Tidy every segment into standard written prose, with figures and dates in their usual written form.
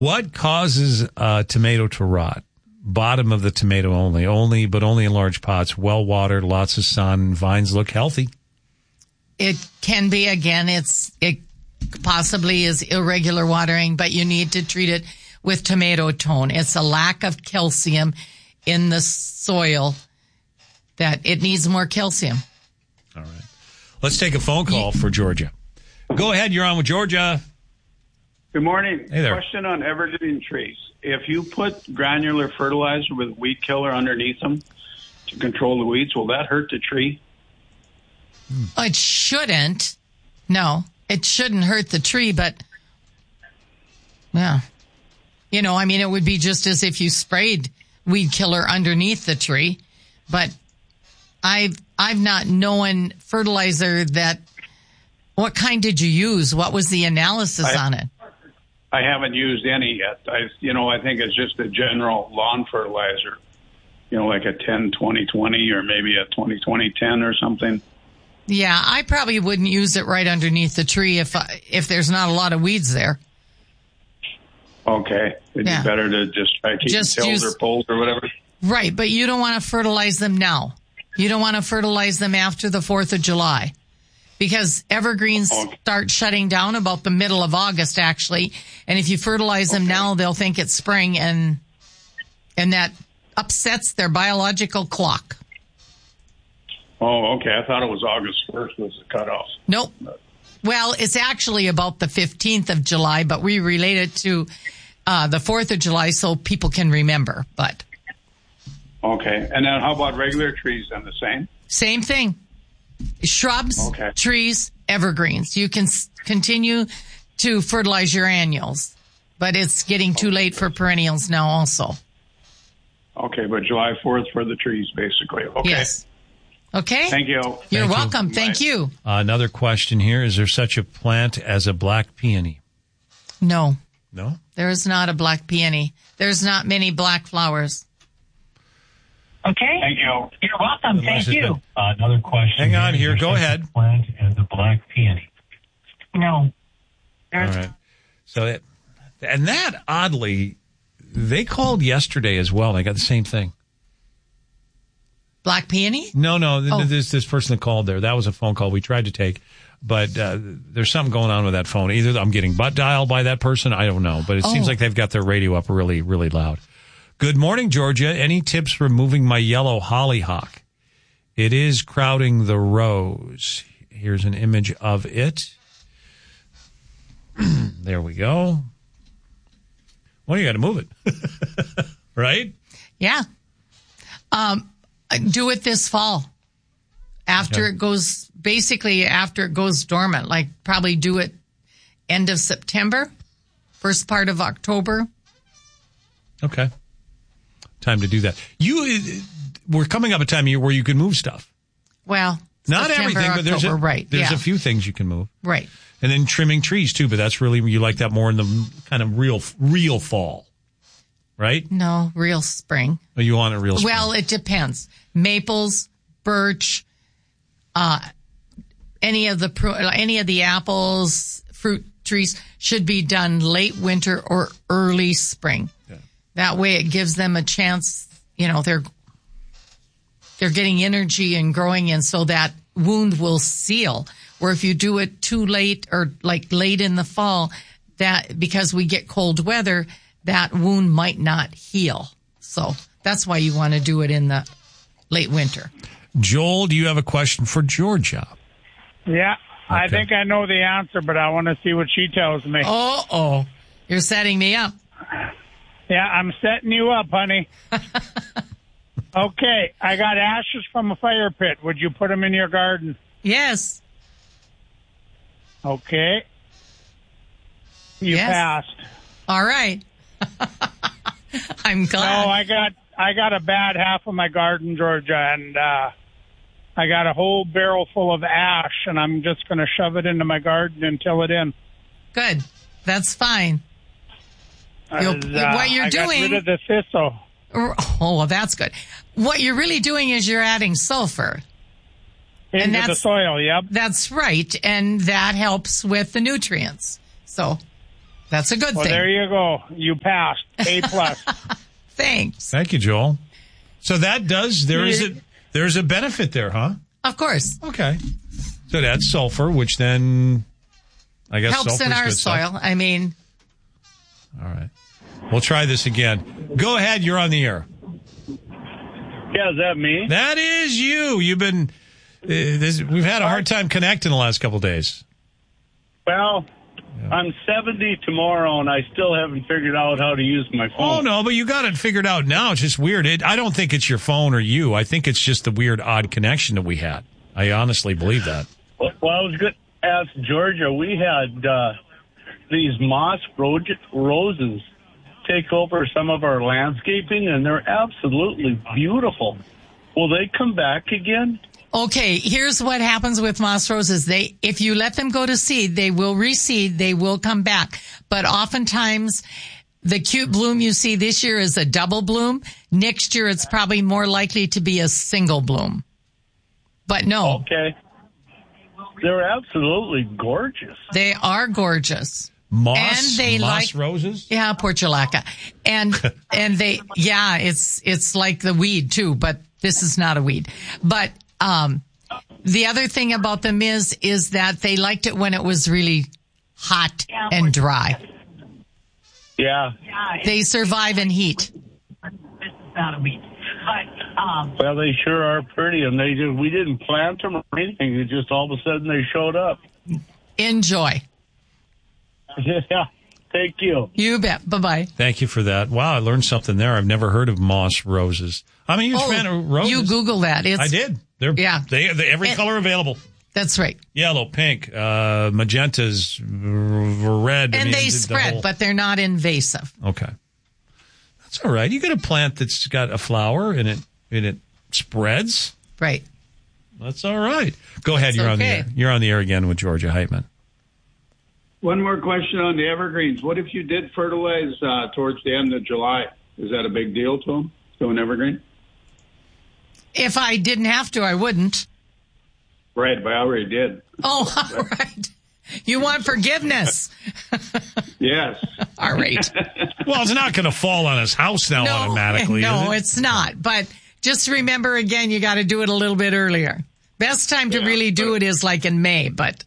What causes a tomato to rot? Bottom of the tomato but only in large pots, well watered, lots of sun, vines look healthy. It can be, again, it possibly is irregular watering, but you need to treat it with tomato tone. It's a lack of calcium in the soil that it needs more calcium. All right. Let's take a phone call for Georgia. Go ahead. You're on with Georgia. Good morning. Hey there. Question on evergreen trees. If you put granular fertilizer with weed killer underneath them to control the weeds, will that hurt the tree? It shouldn't. No, it shouldn't hurt the tree, but yeah. It would be just as if you sprayed weed killer underneath the tree, but I've not known fertilizer that. What kind did you use? What was the analysis on it? I haven't used any yet. I think it's just a general lawn fertilizer, like a 10-20-20 or maybe a 20-20-10 or something. Yeah, I probably wouldn't use it right underneath the tree if there's not a lot of weeds there. Okay. It'd be better to just try to keep tills or poles or whatever. Right, but you don't want to fertilize them now. You don't want to fertilize them after the 4th of July. Because evergreens start shutting down about the middle of August, actually. And if you fertilize them now, they'll think it's spring, and that upsets their biological clock. Oh, okay. I thought it was August 1st was the cutoff. Nope. Well, it's actually about the 15th of July, but we relate it to the 4th of July so people can remember. But okay. And then how about regular trees then, the same? Same thing. Shrubs, trees, evergreens. You can continue to fertilize your annuals, but it's getting too late for perennials now also. Okay, but July 4th for the trees, basically. Okay. Yes. Okay. Thank you. You're welcome. Thank you. Another question here. Is there such a plant as a black peony? No. No? There is not a black peony. There's not many black flowers. Okay. Thank you. You're welcome. Thank you. Another question. Hang on here. Go ahead. Plant and the black peony. No. All right. So, and that, oddly, they called yesterday as well. They got the same thing. Black peony? No. This person that called there. That was a phone call we tried to take. But there's something going on with that phone. Either I'm getting butt dialed by that person. I don't know. But it seems like they've got their radio up really, really loud. Good morning, Georgia. Any tips for moving my yellow hollyhock? It is crowding the rows. Here's an image of it. There we go. Well, you got to move it. Right? Yeah. Do it this fall. After it goes dormant, like probably do it end of September, first part of October. Okay. Time to do that. We're coming up a time of year where you can move stuff. Well, not September, everything, but there's a few things you can move. Right. And then trimming trees too, but that's really, you like that more in the kind of real fall. Right? No, real spring. Oh, you want a real spring? Well, it depends. Maples, birch, any of the apples, fruit trees should be done late winter or early spring. Yeah. That way it gives them a chance, they're getting energy and growing, and so that wound will seal. Where if you do it too late or like late in the fall, that because we get cold weather, that wound might not heal. So that's why you want to do it in the late winter. Joel, do you have a question for Georgia? Yeah, okay. I think I know the answer, but I want to see what she tells me. Oh, you're setting me up. Yeah, I'm setting you up, honey. Okay, I got ashes from a fire pit. Would you put them in your garden? Yes. Okay. You passed. All right. I'm glad. No, I got a bad half of my garden, Georgia, and I got a whole barrel full of ash, and I'm just going to shove it into my garden and till it in. Good. That's fine. What you're doing... I got rid of the thistle. Oh, well, that's good. What you're really doing is you're adding sulfur. Into the soil, yep. That's right, and that helps with the nutrients. So That's a good Well, thing. there you go. You passed. A+. Thanks. Thank you, Joel. So that does, there's a benefit there, huh? Of course. Okay. So that's sulfur, which then, I guess, Helps in our good soil. stuff. I mean, All right. We'll try this again. Go ahead. You're on the air. Yeah, is that me? That is you. You've been, we've had a hard time connecting the last couple of days. Well, I'm 70 tomorrow, and I still haven't figured out how to use my phone. Oh, no, but you got it figured out now. It's just weird. I don't think it's your phone or you. I think it's just the weird, odd connection that we had. I honestly believe that. Well, I was going to ask Georgia. We had these moss roses take over some of our landscaping, and they're absolutely beautiful. Will they come back again? okay, here's what happens with moss roses. If you let them go to seed, they will reseed, they will come back. But oftentimes, the cute bloom you see this year is a double bloom. Next year, it's probably more likely to be a single bloom. But no. Okay. They're absolutely gorgeous. They are gorgeous. Moss like roses? Yeah, portulaca. And it's like the weed too, but this is not a weed. But the other thing about them is that they liked it when it was really hot and dry. Yeah. They survive in heat. This is not a weed. But, well, they sure are pretty, and we didn't plant them or anything. It just all of a sudden they showed up. Enjoy. Yeah. Thank you. You bet. Bye-bye. Thank you for that. Wow, I learned something there. I've never heard of moss roses. I'm a huge fan of roses. You Google that. I did. They're every color available. That's right. Yellow, pink, magentas, red. And they spread, but they're not invasive. Okay. That's all right. You get a plant that's got a flower and it spreads. Right. That's all right. Go ahead. You're on the air. You're on the air again with Georgia Heitman. One more question on the evergreens. What if you did fertilize towards the end of July? Is that a big deal to them, to an evergreen? If I didn't have to, I wouldn't. Right, but I already did. Oh, all right. You want forgiveness. Yes. All right. Well, it's not going to fall on his house now automatically. No, it's not. But just remember, again, you got to do it a little bit earlier. Best time to really do it is like in May, but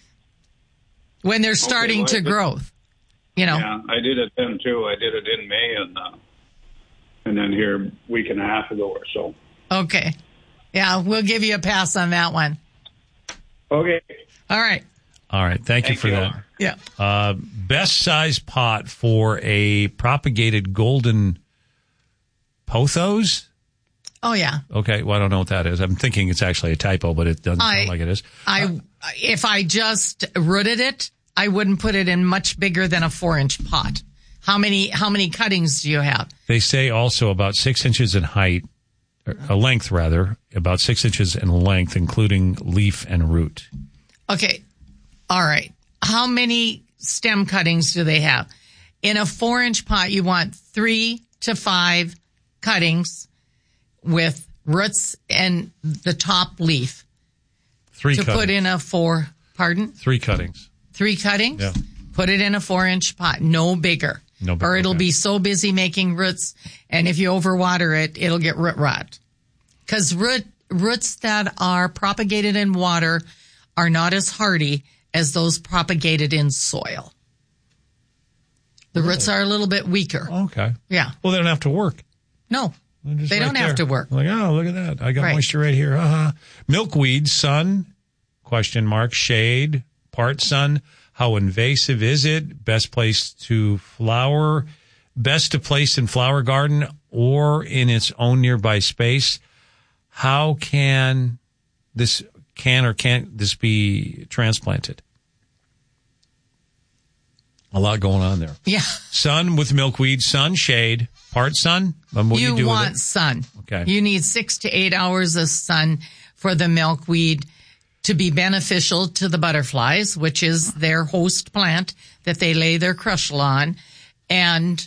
when they're starting to grow, you know. Yeah, I did it then too. I did it in May and then here a week and a half ago or so. Okay. Yeah, we'll give you a pass on that one. Okay. All right. All right. Thank you for that. Yeah. Best size pot for a propagated golden pothos? Oh, yeah. Okay. Well, I don't know what that is. I'm thinking it's actually a typo, but it doesn't sound like it is. If I just rooted it, I wouldn't put it in much bigger than a 4-inch pot. How many cuttings do you have? They say also about 6 inches in height, or length rather, about 6 inches in length, including leaf and root. Okay. All right. How many stem cuttings do they have? In a 4-inch pot, you want 3 to 5 cuttings with roots and the top leaf. 3 cuttings. Put in a 3 cuttings. 3 cuttings? Yeah. Put it in a 4-inch pot, no bigger. No bigger. Or it'll be so busy making roots, and if you overwater it, it'll get root rot. Because roots that are propagated in water are not as hardy as those propagated in soil. The roots are a little bit weaker. Okay. Yeah. Well, they don't have to work. No. They don't have to work. Like, oh, look at that. I got moisture right here. Uh-huh. Milkweed, sun, ? Shade, part sun. How invasive is it? Best place to flower. Best to place in flower garden or in its own nearby space. How can this can't this be transplanted? A lot going on there. Yeah. Sun with milkweed, sun, shade, part sun. What you do you do want with it? sun. Okay. You need 6 to 8 hours of sun for the milkweed to be beneficial to the butterflies, which is their host plant that they lay their crushel on. And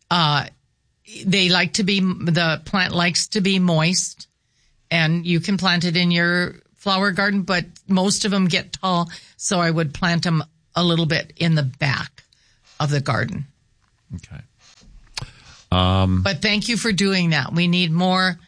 the plant likes to be moist. And you can plant it in your flower garden, but most of them get tall, so I would plant them a little bit in the back of the garden. Okay. But thank you for doing that. We need more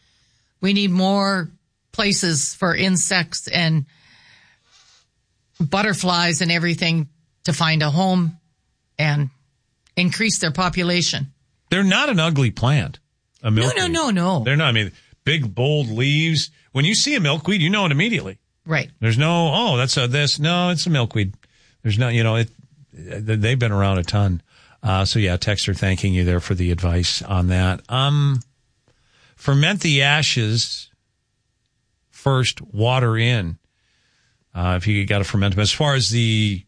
places for insects and butterflies and everything to find a home and increase their population. They're not an ugly plant. A milkweed. No. They're not. I mean, big, bold leaves. When you see a milkweed, you know it immediately. Right. There's no, that's this. No, it's a milkweed. There's no, they've been around a ton. So yeah, texter thanking you there for the advice on that. Ferment the ashes first, water in. If you got to ferment them. As far as the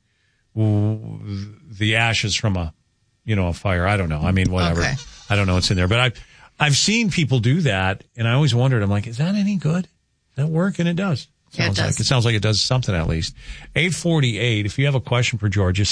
ashes from a fire, I don't know. I mean, whatever. Okay. I don't know what's in there, but I've seen people do that, and I always wondered, I'm like, is that any good? Does that work? And it does. It does. It sounds like it does something at least. 848, if you have a question for Georgia,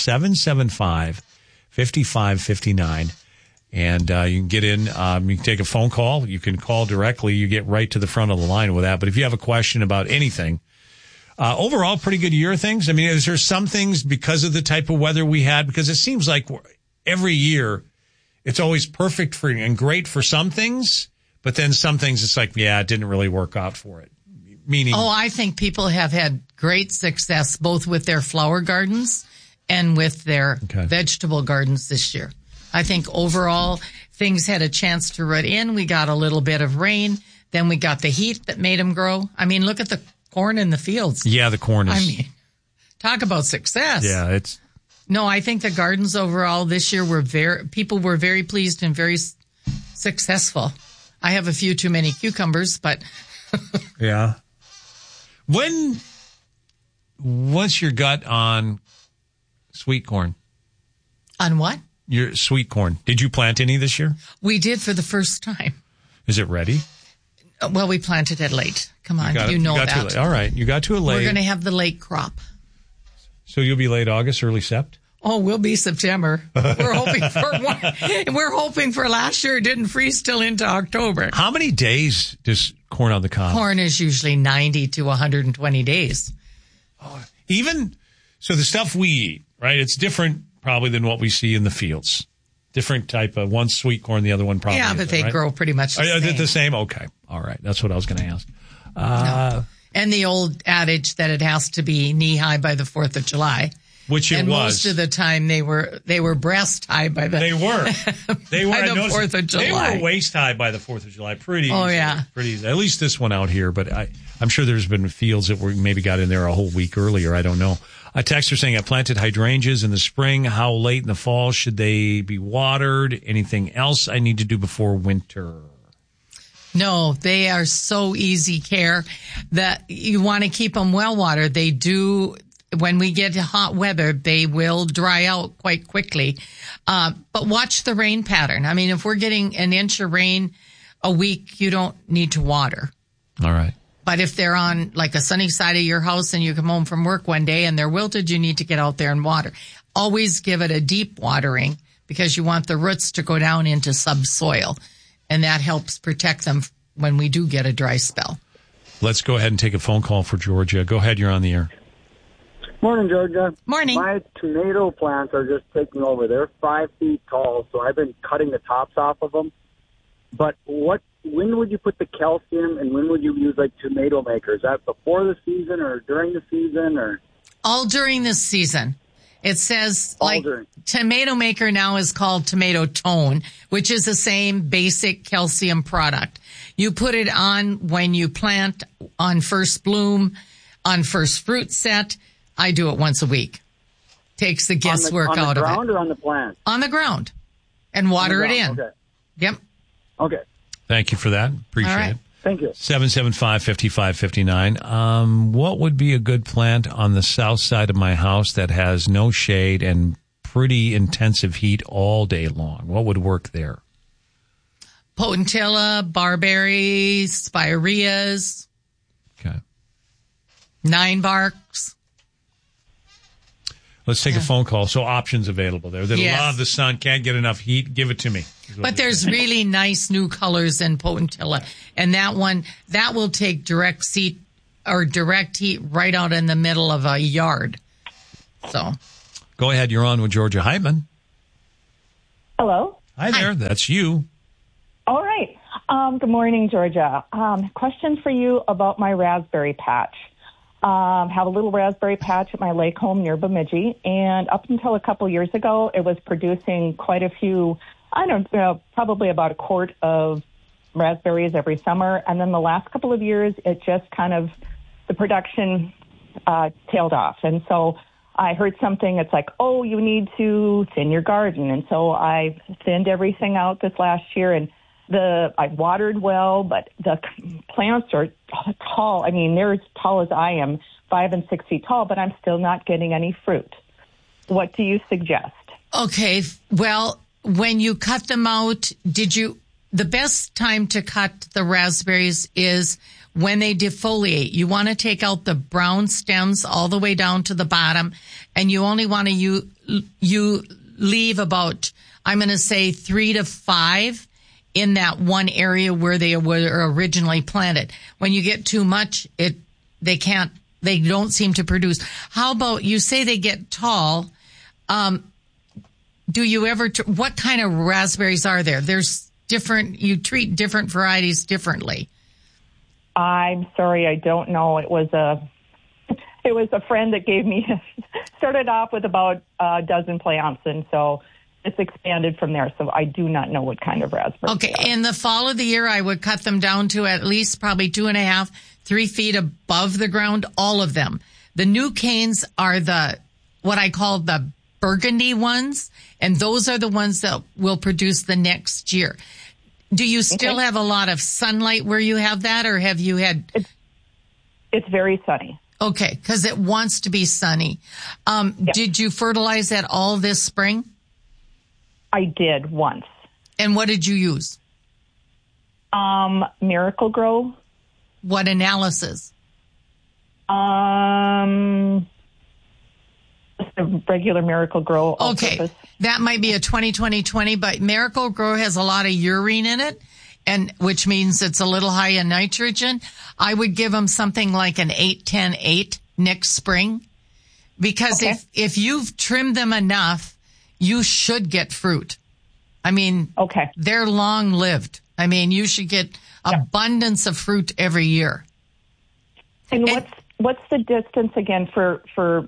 775-5559. And you can get in, you can take a phone call. You can call directly. You get right to the front of the line with that. But if you have a question about anything, overall, pretty good year of things. I mean, is there some things because of the type of weather we had? Because it seems like every year it's always perfect for and great for some things, but then some things it's like, yeah, it didn't really work out for it. Meaning, I think people have had great success both with their flower gardens and with their vegetable gardens this year. I think overall things had a chance to rut in. We got a little bit of rain. Then we got the heat that made them grow. I mean, look at the corn in the fields. Yeah, the corn is. I mean, talk about success. Yeah, it's. No, I think the gardens overall this year people were very pleased and very successful. I have a few too many cucumbers, but. Yeah. What's your gut on sweet corn? On what? Your sweet corn. Did you plant any this year? We did for the first time. Is it ready? Well, we planted it late. Come on, you know that. All right, you got to it late. We're going to have the late crop. So you'll be late August, early Sept? Oh, we'll be September. We're hoping for one. We're hoping for last year. It didn't freeze till into October. How many days does corn on the cob? Corn is usually 90 to 120 days. Even so, the stuff we eat, right? It's different probably than what we see in the fields. Different type of one sweet corn, the other one probably. Yeah, but they grow pretty much the same. Are they the same? Okay, all right. That's what I was going to ask. No. And the old adage that it has to be knee high by the 4th of July. Which it was. And most of the time they were breast high by the. They were. They were. By the 4th of July. They were waist high by the 4th of July. Pretty. Oh easy, yeah. Pretty easy. At least this one out here, but I'm sure there's been fields that were maybe got in there a whole week earlier. I don't know. A texter saying I planted hydrangeas in the spring. How late in the fall should they be watered? Anything else I need to do before winter? No, they are so easy care that you want to keep them well watered. They do. When we get hot weather, they will dry out quite quickly. But watch the rain pattern. I mean, if we're getting an inch of rain a week, you don't need to water. All right. But if they're on like a sunny side of your house and you come home from work one day and they're wilted, you need to get out there and water. Always give it a deep watering because you want the roots to go down into subsoil. And that helps protect them when we do get a dry spell. Let's go ahead and take a phone call for Georgia. Go ahead. You're on the air. Morning, Georgia. Morning. My tomato plants are just taking over. They're 5 feet tall, so I've been cutting the tops off of them. But when would you put the calcium, and when would you use like tomato maker? Is that before the season or during the season, or all during this season? It says Tomato Maker now is called Tomato Tone, which is the same basic calcium product. You put it on when you plant on first bloom, on first fruit set. I do it once a week. Takes the guesswork out of it. On the ground or on the plant? On the ground. And water it in. Okay. Yep. Okay. Thank you for that. Appreciate it. Thank you. 775-5559. What would be a good plant on the south side of my house that has no shade and pretty intensive heat all day long? What would work there? Potentilla, barberry, spireas. Okay. 9 barks. Let's take a phone call. So options available there. They love the sun, can't get enough heat. Give it to me. But there's really nice new colors in Potentilla. And that will take direct heat right out in the middle of a yard. So. Go ahead. You're on with Georgia Heitman. Hello. Hi there. That's you. All right. Good morning, Georgia. Question for you about my raspberry patch. Have a little raspberry patch at my lake home near Bemidji, and up until a couple years ago, it was producing quite a few, probably about a quart of raspberries every summer. And then the last couple of years, it just kind of, the production tailed off. And so I heard something, it's like, oh, you need to thin your garden. And so I thinned everything out this last year, and I watered well, but the plants are tall. I mean, they're as tall as I am, 5 and 6 feet tall, but I'm still not getting any fruit. What do you suggest? Okay. Well, when you cut them out, the best time to cut the raspberries is when they defoliate. You want to take out the brown stems all the way down to the bottom, and you only want to you leave about, I'm going to say 3 to 5 in that one area where they were originally planted. When you get too much, they don't seem to produce. How about, you say they get tall? Do you ever, what kind of raspberries are there? There's different, you treat different varieties differently. I'm sorry, I don't know. It was a friend that gave me, started off with about a dozen plants, and so it's expanded from there. So I do not know what kind of raspberries. Okay. In the fall of the year, I would cut them down to at least probably 2.5, 3 feet above the ground, all of them. The new canes are what I call the burgundy ones, and those are the ones that will produce the next year. Do you still have a lot of sunlight where you have that, or have you had? It's very sunny. Okay, because it wants to be sunny. Did you fertilize at all this spring? I did once. And what did you use? Miracle Grow. What analysis? Just a regular Miracle Grow. Okay, that might be a 20-20-20, but Miracle Grow has a lot of urine in it, and which means it's a little high in nitrogen. I would give them something like an 8-10-8 next spring, because if you've trimmed them enough, you should get fruit. I mean, they're long-lived. I mean, you should get abundance of fruit every year. And what's the distance again for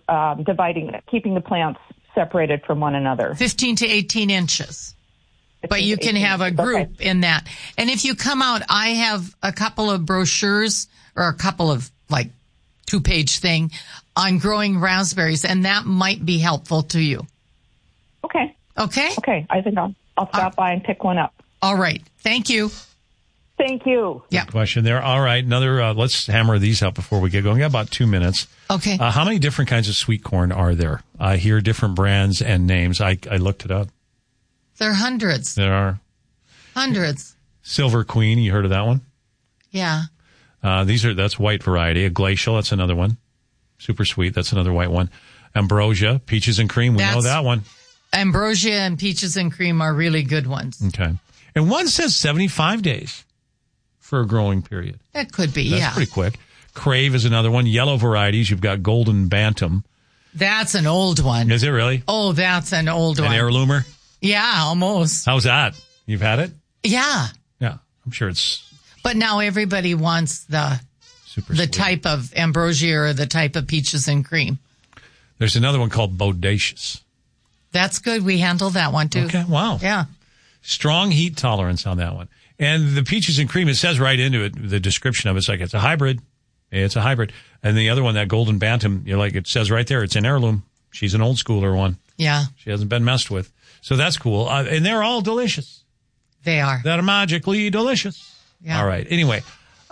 keeping the plants separated from one another? 15 to 18 inches. But you can have a group in that. And if you come out, I have a couple of brochures, or a couple of 2-page thing on growing raspberries, and that might be helpful to you. Okay. Okay. I think I'll stop by and pick one up. All right. Thank you. Thank you. Yeah. Good question there. All right. Another, let's hammer these out before we get going. We got about 2 minutes. Okay. How many different kinds of sweet corn are there? I hear different brands and names. I looked it up. There are hundreds. There are. Hundreds. Silver Queen. You heard of that one? Yeah. That's white variety. A Glacial. That's another one. Super sweet. That's another white one. Ambrosia. Peaches and cream. We know that one. Ambrosia and peaches and cream are really good ones. Okay. And one says 75 days for a growing period. That could be, That's pretty quick. Crave is another one. Yellow varieties. You've got Golden Bantam. That's an old one. Is it really? Oh, that's an old one. An heirloomer? Yeah, almost. How's that? You've had it? Yeah. Yeah. I'm sure it's... But now everybody wants the type of ambrosia or the type of peaches and cream. There's another one called Bodacious. That's good. We handle that one too. Okay. Wow. Yeah. Strong heat tolerance on that one. And the peaches and cream, it says right into it, the description of it's like it's a hybrid. It's a hybrid. And the other one, that Golden Bantam, it says right there, it's an heirloom. She's an old schooler one. Yeah. She hasn't been messed with. So that's cool. And they're all delicious. They are. They're magically delicious. Yeah. All right. Anyway,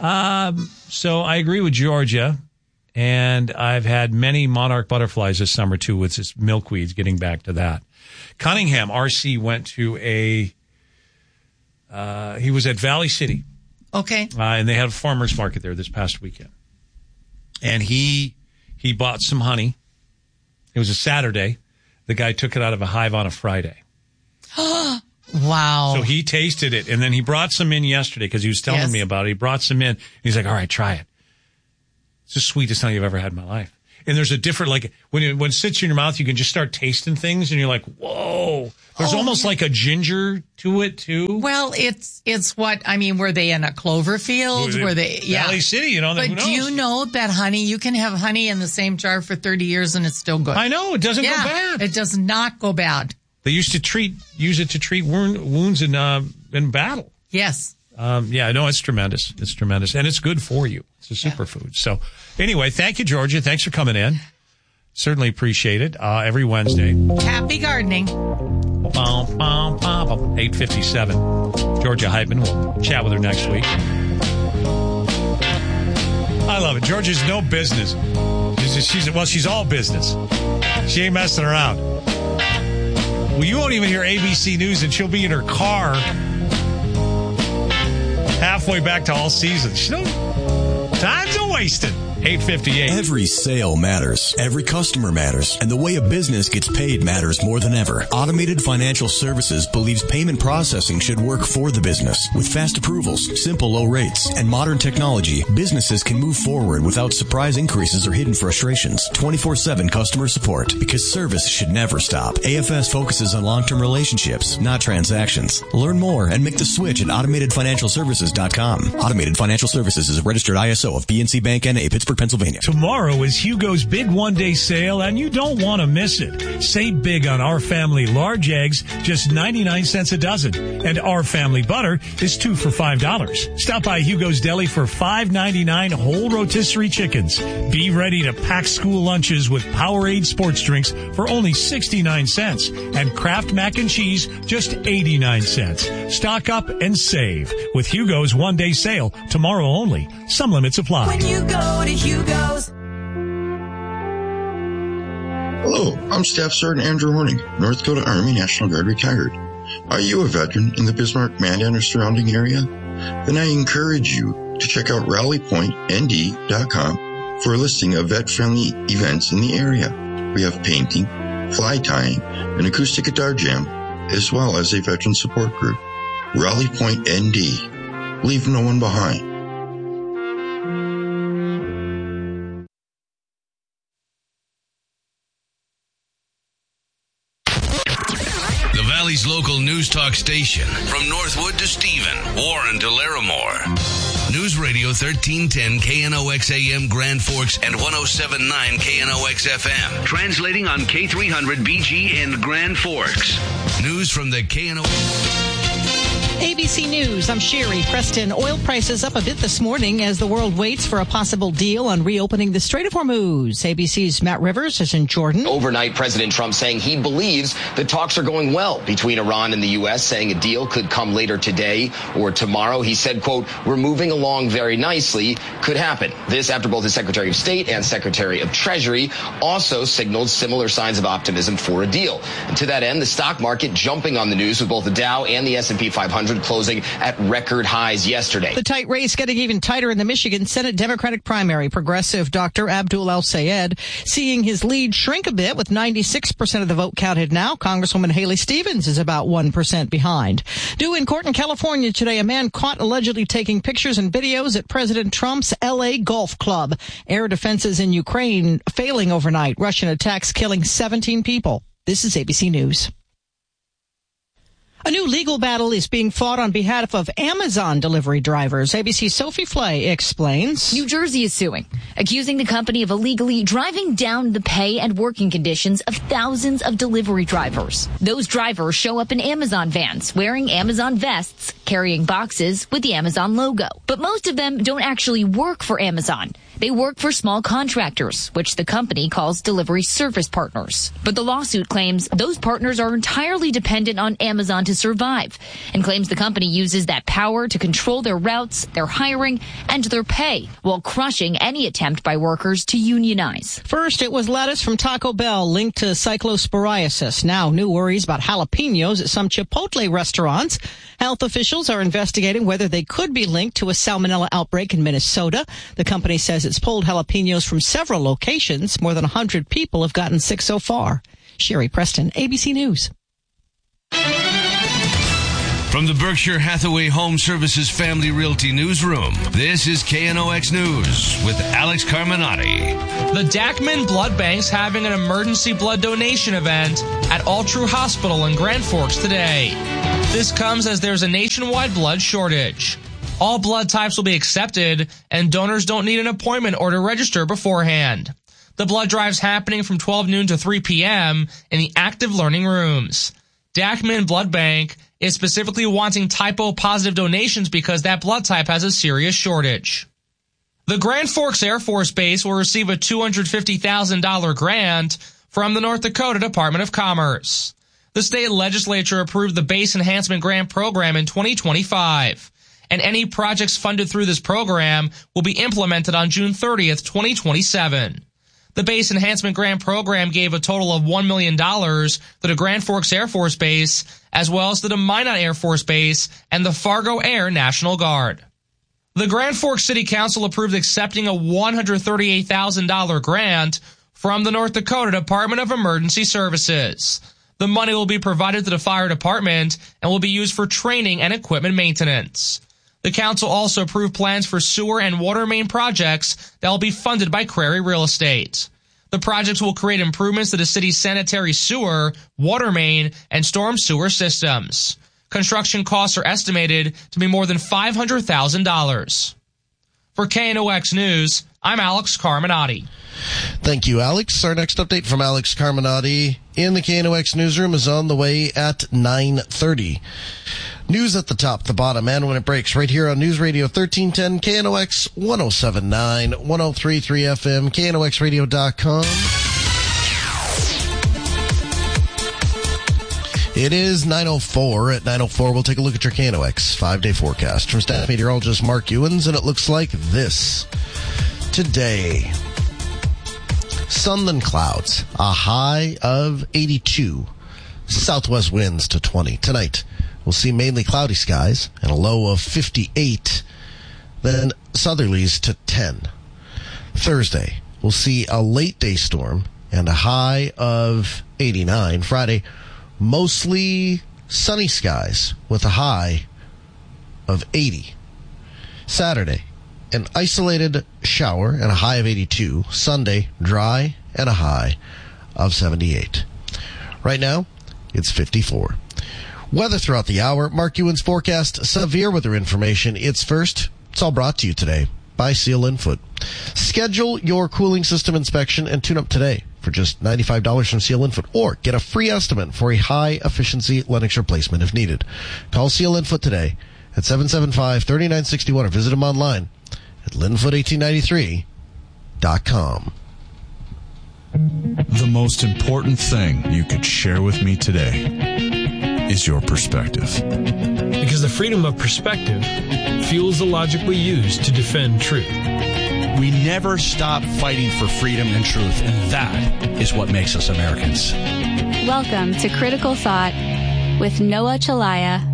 so I agree with Georgia. And I've had many monarch butterflies this summer, too, with this milkweeds, getting back to that. Cunningham, RC, went to he was at Valley City. Okay. And they had a farmer's market there this past weekend. And he bought some honey. It was a Saturday. The guy took it out of a hive on a Friday. Wow. So he tasted it, and then he brought some in yesterday because he was telling me about it. He brought some in. And he's like, all right, try it. It's the sweetest honey I've ever had in my life. And there's a different, like, when it sits in your mouth, you can just start tasting things, and you're like, whoa. There's almost like a ginger to it, too. Well, it's what, I mean, were they in a clover field? Were they, Valley City, you know. But who knows? do you know that honey, you can have honey in the same jar for 30 years and it's still good. I know, it doesn't go bad. It does not go bad. They used to use it to treat wounds in battle. Yes. It's tremendous. It's tremendous. And it's good for you. It's a superfood. So anyway, thank you, Georgia. Thanks for coming in. Certainly appreciate it. Every Wednesday. Happy gardening. 8:57. Georgia Heitman. We'll chat with her next week. I love it. Georgia's no business. She's all business. She ain't messing around. Well, you won't even hear ABC News, and she'll be in her car halfway back to all seasons. Time's a wasted. 8:58. Every sale matters. Every customer matters. And the way a business gets paid matters more than ever. Automated Financial Services believes payment processing should work for the business. With fast approvals, simple low rates, and modern technology, businesses can move forward without surprise increases or hidden frustrations. 24/7 customer support, because service should never stop. AFS focuses on long-term relationships, not transactions. Learn more and make the switch at automatedfinancialservices.com. Automated Financial Services is a registered ISO of PNC Bank N.A., Pittsburgh, Pennsylvania. Tomorrow is Hugo's big one-day sale, and you don't want to miss it. Save big on Our Family large eggs, just 99 cents a dozen. And Our Family butter is 2 for $5. Stop by Hugo's Deli for $5.99 whole rotisserie chickens. Be ready to pack school lunches with Powerade sports drinks for only 69 cents. And Kraft mac and cheese, just 89 cents. Stock up and save with Hugo's one-day sale. Tomorrow only. Some limits apply. When you go to Hugo's. Hello, I'm Staff Sergeant Andrew Horning, North Dakota Army National Guard retired. Are you a veteran in the Bismarck, Mandan, or surrounding area? Then I encourage you to check out rallypointnd.com for a listing of vet-friendly events in the area. We have painting, fly tying, an acoustic guitar jam, as well as a veteran support group. Rally Point ND. Leave no one behind. Valley's local news talk station. From Northwood to Stephen, Warren to Larimore. News Radio 1310 KNOX AM Grand Forks and 107.9 KNOX FM. Translating on K300 BG in Grand Forks. News from the KNOX. ABC News, I'm Sherry Preston. Oil prices up a bit this morning as the world waits for a possible deal on reopening the Strait of Hormuz. ABC's Matt Rivers is in Jordan. Overnight, President Trump saying he believes the talks are going well between Iran and the U.S., saying a deal could come later today or tomorrow. He said, quote, "We're moving along very nicely, could happen." This after both the Secretary of State and Secretary of Treasury also signaled similar signs of optimism for a deal. And to that end, the stock market jumping on the news with both the Dow and the S&P 500 closing at record highs yesterday. The tight race getting even tighter in the Michigan Senate Democratic primary. Progressive Dr. Abdul El-Sayed seeing his lead shrink a bit with 96% of the vote counted now. Congresswoman Haley Stevens is about 1% behind. Due in court in California today, a man caught allegedly taking pictures and videos at President Trump's L.A. golf club. Air defenses in Ukraine failing overnight. Russian attacks killing 17 people. This is ABC News. A new legal battle is being fought on behalf of Amazon delivery drivers. ABC's Sophie Flay explains. New Jersey is suing, accusing the company of illegally driving down the pay and working conditions of thousands of delivery drivers. Those drivers show up in Amazon vans, wearing Amazon vests, carrying boxes with the Amazon logo. But most of them don't actually work for Amazon. They work for small contractors, which the company calls delivery service partners. But the lawsuit claims those partners are entirely dependent on Amazon to survive, and claims the company uses that power to control their routes, their hiring, and their pay, while crushing any attempt by workers to unionize. First, it was lettuce from Taco Bell linked to cyclosporiasis. Now, new worries about jalapenos at some Chipotle restaurants. Health officials are investigating whether they could be linked to a salmonella outbreak in Minnesota. The company says it's pulled jalapenos from several locations. More than 100 people have gotten sick so far. Sherry Preston, ABC News. From the Berkshire Hathaway Home Services Family Realty Newsroom, this is KNOX News with Alex Carminati. The Dachman Blood Bank's having an emergency blood donation event at All True Hospital in Grand Forks today. This comes as there's a nationwide blood shortage. All blood types will be accepted, and donors don't need an appointment or to register beforehand. The blood drive's happening from 12 noon to 3 p.m. in the active learning rooms. Dachman Blood Bank is specifically wanting type O positive donations because that blood type has a serious shortage. The Grand Forks Air Force Base will receive a $250,000 grant from the North Dakota Department of Commerce. The state legislature approved the Base Enhancement Grant Program in 2025, and any projects funded through this program will be implemented on June 30th, 2027. The Base Enhancement Grant Program gave a total of $1 million to the Grand Forks Air Force Base, as well as to the Minot Air Force Base and the Fargo Air National Guard. The Grand Forks City Council approved accepting a $138,000 grant from the North Dakota Department of Emergency Services. The money will be provided to the fire department and will be used for training and equipment maintenance. The council also approved plans for sewer and water main projects that will be funded by Crary Real Estate. The projects will create improvements to the city's sanitary sewer, water main, and storm sewer systems. Construction costs are estimated to be more than $500,000. For KNOX News, I'm Alex Carminati. Thank you, Alex. Our next update from Alex Carminati in the KNOX newsroom is on the way at 9:30. News at the top, the bottom, and when it breaks, right here on News Radio 1310, KNOX 107.9, 103.3 FM, KNOXradio.com. It is 9:04. At 9:04, we'll take a look at your KNOX 5-day forecast from staff meteorologist Mark Ewens, and it looks like this. Today, sun then clouds, a high of 82, southwest winds to 20. Tonight, we'll see mainly cloudy skies and a low of 58, then southerlies to 10. Thursday, we'll see a late day storm and a high of 89. Friday, mostly sunny skies with a high of 80. Saturday, an isolated shower and a high of 82. Sunday, dry and a high of 78. Right now, it's 54. Weather throughout the hour. Mark Ewen's forecast, severe weather information. It's first. It's all brought to you today by Seal Infoot. Schedule your cooling system inspection and tune up today for just $95 from Seal Infoot, or get a free estimate for a high-efficiency Lennox replacement if needed. Call Seal Infoot today at 775-3961 or visit them online at linfoot1893.com. The most important thing you could share with me today is your perspective. Because the freedom of perspective fuels the logic we use to defend truth. We never stop fighting for freedom and truth, and that is what makes us Americans. Welcome to Critical Thought with Noah Chalaya